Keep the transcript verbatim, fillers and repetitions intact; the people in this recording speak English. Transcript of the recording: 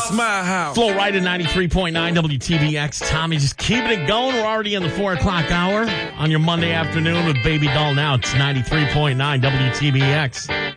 It's my house. Flow right at ninety-three point nine W T B X. Tommy, just keeping it going. We're already in the four o'clock hour on your Monday afternoon with Baby Doll. Now it's ninety-three point nine W T B X.